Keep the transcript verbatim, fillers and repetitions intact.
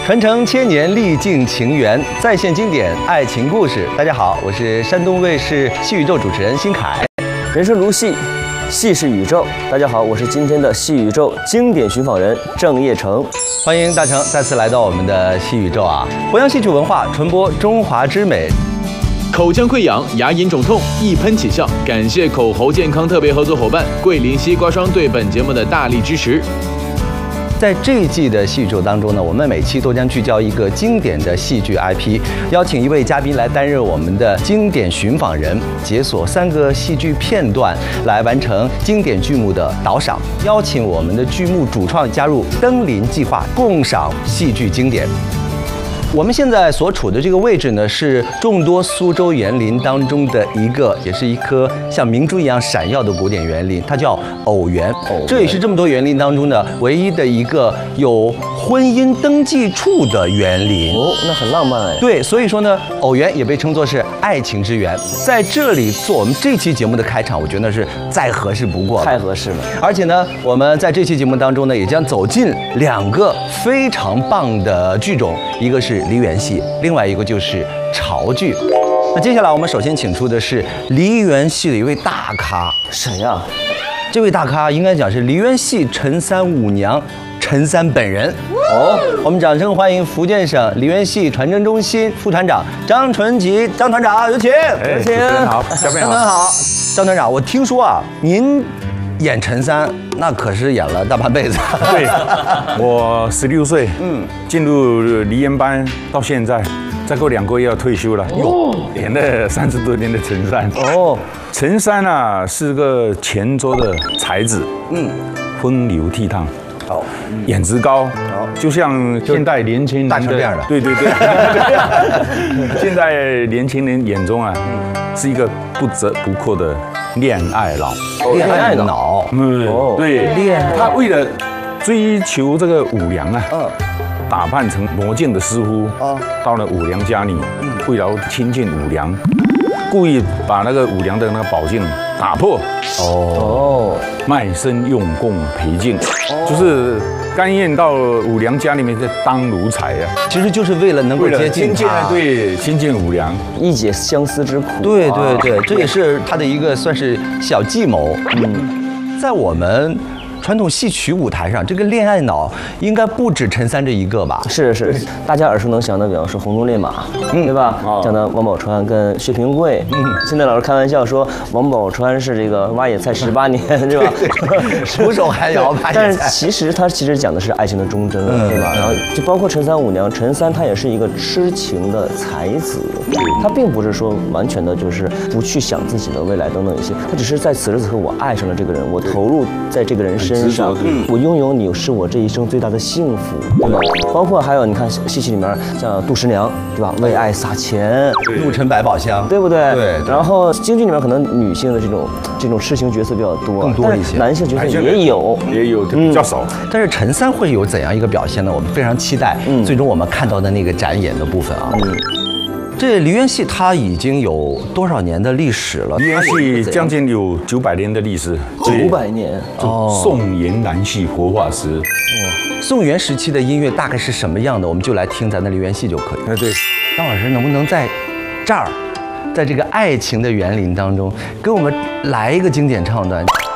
传承千年，历尽情缘，再现经典爱情故事。大家好，我是山东卫视戏宇宙主持人辛凯。 人生如戏，戏是宇宙。大家好，我是今天的戏宇宙经典寻访人郑业成。 欢迎大成再次来到我们的戏宇宙啊！弘扬戏曲文化，传播中华之美。 口腔溃疡、牙龈肿痛，一喷起效。感谢口喉健康特别合作伙伴桂林西瓜霜对本节目的大力支持。 在这一季的戏宇宙当中呢，我们每期都将聚焦一个经典的戏剧 I P， 邀请一位嘉宾来担任我们的经典寻访人，解锁三个戏剧片段，来完成经典剧目的导赏。邀请我们的剧目主创加入登临计划，共赏戏剧经典。我们现在所处的这个位置呢，是众多苏州园林当中的一个，也是一颗像明珠一样闪耀的古典园林，它叫偶园。这也是这么多园林当中的唯一的一个有婚姻登记处的园林。 哦，那很浪漫哎。 对，所以说呢，偶园也被称作是爱情之园。在这里做我们这期节目的开场，我觉得是再合适不过了， 太合适了。而且呢，我们在这期节目当中呢，也将走进两个非常棒的剧种，一个是梨园戏，另外一个就是潮剧。那接下来我们首先请出的是梨园戏的一位大咖， 谁呀？ 这位大咖应该讲是梨园戏陈三五娘陈三本人。哦，我们掌声欢迎福建省梨园戏传承中心副团长张纯吉张团长，有请。 有请。主持人好，嘉宾好。 张团好，张团长，我听说啊，您演陈三，那可是演了大半辈子。 对，我十六岁，嗯，进入梨园班到现在，再过两个月要退休了。哟，演了三十多年的陈三。哦，陈三啊是个泉州的才子，嗯，风流倜傥，好，颜值高，好，就像现代年轻人大成这样的。 对对对，现在年轻人眼中啊，是一个不折不扣的恋爱脑。 恋爱脑， 嗯，对，恋他为了追求这个五娘啊，嗯，打扮成魔镜的师傅，啊，到了五娘家里，嗯，为了亲近五娘，故意把那个五娘的那个宝镜打破，哦，卖身用供陪镜，就是甘愿到五娘家里面去当奴才啊， 其实就是为了能够接近她， 对，亲近五娘， 一解相思之苦。 对对对，这也是他的一个算是小计谋。嗯，在我们传统戏曲舞台上，这个恋爱脑应该不止陈三这一个吧？ 是是，大家耳熟能详的，比方说《红鬃烈马》，嗯，对吧？讲的王宝钏跟薛平贵。嗯，现在老师开玩笑说王宝钏是这个挖野菜十八年，是吧？ 徒手还摇挖野菜。 但是其实他其实讲的是爱情的忠贞，对吧？然后就包括陈三五娘，陈三他也是一个痴情的才子，他并不是说完全的就是不去想自己的未来等等一些，他只是在此时此刻我爱上了这个人，我投入在这个人身上，我拥有你是我这一生最大的幸福，对吧？包括还有你看戏曲里面像杜十娘，对吧？为爱撒钱， 入陈百宝箱， 对不对？ 对。 然后京剧里面可能女性的这种这种痴情角色比较多， 更多一些， 男性角色也有， 也有比较少。 但是陈三会有怎样一个表现呢？我们非常期待最终我们看到的那个展演的部分啊。嗯。这梨园戏它已经有多少年的历史了？ 梨园戏将近有九百年的历史， 九百年哦。宋元南戏活化石。哦， 宋元时期的音乐大概是什么样的？我们就来听咱的梨园戏就可以。 哎，对。 张老师能不能在这儿，在这个爱情的园林当中，给我们来一个经典唱段？